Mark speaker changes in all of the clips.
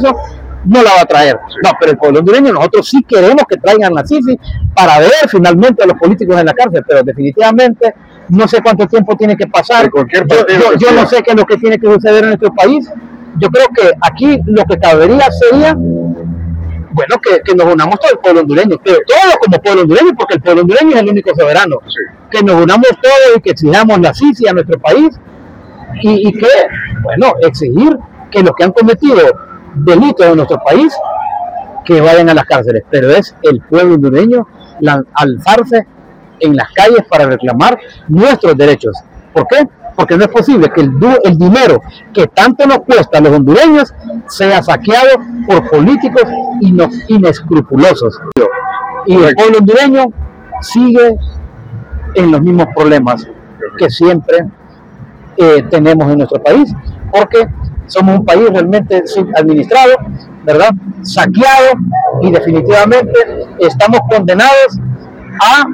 Speaker 1: eso no la va a traer. No, pero el pueblo hondureño, nosotros sí queremos que traigan la Sisi para ver finalmente a los políticos en la cárcel, pero definitivamente no sé cuánto tiempo tiene que pasar. Yo no sé qué es lo que tiene que suceder en nuestro país. Yo creo que aquí lo que cabería sería, bueno, que nos unamos todo el pueblo hondureño, pero todos como pueblo hondureño, porque el pueblo hondureño es el único soberano. Que nos unamos todos y que exijamos la Sisi a nuestro país y que, bueno, exigir que los que han cometido delitos en nuestro país que vayan a las cárceles, pero es el pueblo hondureño alzarse en las calles para reclamar nuestros derechos. ¿Por qué? Porque no es posible que el dinero que tanto nos cuesta a los hondureños sea saqueado por políticos inescrupulosos. Y el pueblo hondureño sigue en los mismos problemas que siempre tenemos en nuestro país, porque somos un país realmente administrado, ¿verdad? Saqueado, y definitivamente estamos condenados a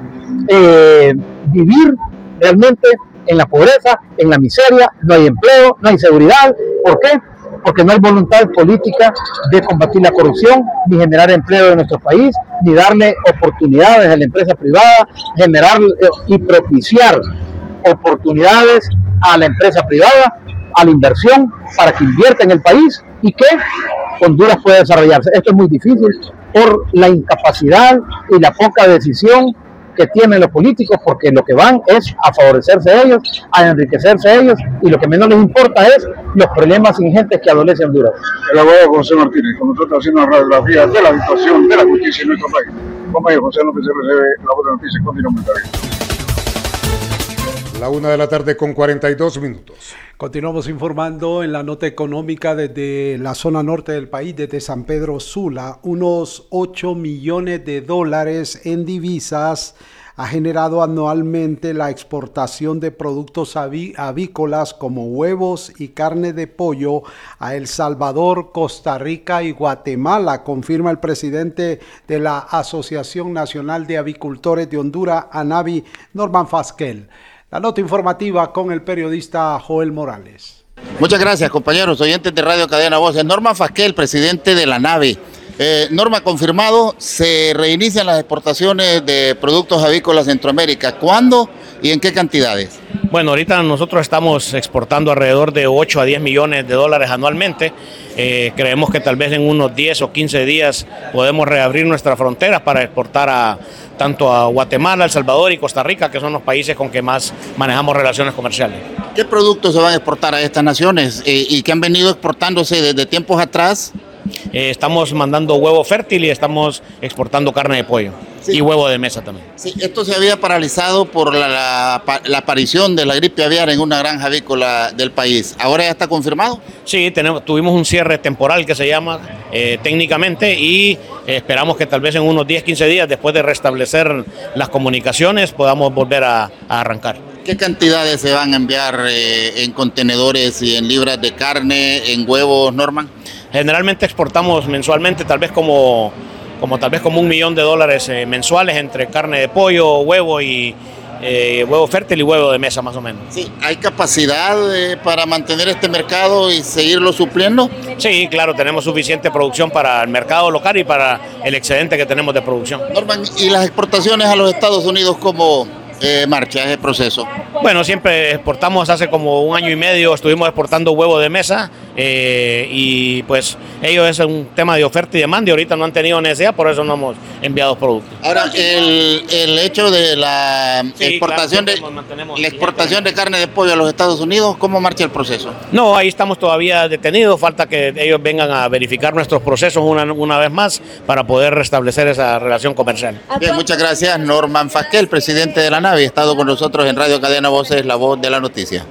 Speaker 1: vivir realmente en la pobreza, en la miseria. No hay empleo, no hay seguridad. ¿Por qué? Porque no hay voluntad política de combatir la corrupción, ni generar empleo en nuestro país, ni darle oportunidades a la empresa privada, generar y propiciar oportunidades a la empresa privada, a la inversión, para que invierta en el país y que Honduras pueda desarrollarse. Esto es muy difícil por la incapacidad y la poca decisión que tienen los políticos, porque lo que van es a favorecerse ellos, a enriquecerse ellos, y lo que menos les importa es los problemas ingentes que adolece Honduras.
Speaker 2: El abogado José Martínez, con nosotros haciendo una radiografía de la situación de la justicia en nuestro país. Compañero José López RCB, La Voz de Noticias, continuamente.
Speaker 3: 1:42 p.m.
Speaker 4: Continuamos informando en la nota económica desde la zona norte del país, desde San Pedro Sula. Unos $8 millones en divisas ha generado anualmente la exportación de productos avícolas como huevos y carne de pollo a El Salvador, Costa Rica y Guatemala, confirma el presidente de la Asociación Nacional de Avicultores de Honduras, ANAVI, Norman Fasquel. La nota informativa con el periodista Joel Morales.
Speaker 5: Muchas gracias, compañeros oyentes de Radio Cadena Voces. Norman Fasquel, presidente de la ANAVI. Norma, confirmado, se reinician las exportaciones de productos avícolas a Centroamérica. ¿Cuándo y en qué cantidades?
Speaker 6: Bueno, ahorita nosotros estamos exportando alrededor de 8 a 10 millones de dólares anualmente. Creemos que tal vez en unos 10 o 15 días podemos reabrir nuestras fronteras para exportar tanto a Guatemala, El Salvador y Costa Rica, que son los países con que más manejamos relaciones comerciales.
Speaker 5: ¿Qué productos se van a exportar a estas naciones y que han venido exportándose desde tiempos atrás?
Speaker 6: Estamos mandando huevo fértil y estamos exportando carne de pollo, sí, y huevo de mesa también.
Speaker 5: Sí, esto se había paralizado por la aparición de la gripe aviar en una granja avícola del país. ¿Ahora ya está confirmado?
Speaker 6: Sí, tuvimos un cierre temporal que se llama técnicamente, y esperamos que tal vez en unos 10-15 días, después de restablecer las comunicaciones, podamos volver a arrancar.
Speaker 5: ¿Qué cantidades se van a enviar en contenedores y en libras de carne, en huevos, Norman?
Speaker 6: Generalmente exportamos mensualmente tal vez como $1 millón mensuales entre carne de pollo, huevo y huevo fértil y huevo de mesa, más o menos.
Speaker 5: Sí, ¿hay capacidad para mantener este mercado y seguirlo supliendo?
Speaker 6: Sí, claro, tenemos suficiente producción para el mercado local y para el excedente que tenemos de producción.
Speaker 5: Norman, ¿y las exportaciones a los Estados Unidos cómo marcha ese proceso?
Speaker 6: Bueno, siempre exportamos. Hace como 1 año y medio estuvimos exportando huevo de mesa, y pues ellos es un tema de oferta y demanda, y ahorita no han tenido necesidad, por eso no hemos enviado productos.
Speaker 5: Ahora, el hecho de la exportación, claro, la exportación de carne de pollo a los Estados Unidos, ¿cómo marcha el proceso?
Speaker 6: No, ahí estamos todavía detenidos, falta que ellos vengan a verificar nuestros procesos una vez más para poder restablecer esa relación comercial.
Speaker 5: Bien, muchas gracias. Norman Fasquel, presidente de la ANAVI, ha estado con nosotros en Radio Cadena Voces, La Voz de la Noticia.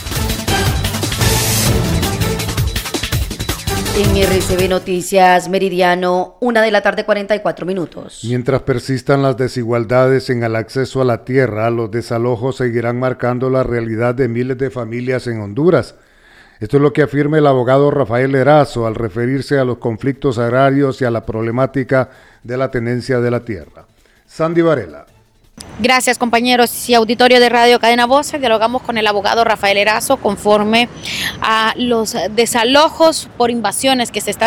Speaker 7: En RCB Noticias Meridiano, 1:44 p.m.
Speaker 3: Mientras persistan las desigualdades en el acceso a la tierra, los desalojos seguirán marcando la realidad de miles de familias en Honduras. Esto es lo que afirma el abogado Rafael Erazo al referirse a los conflictos agrarios y a la problemática de la tenencia de la tierra. Sandy Varela.
Speaker 8: Gracias, compañeros y auditorio de Radio Cadena Voces. Dialogamos con el abogado Rafael Erazo conforme a los desalojos por invasiones que se están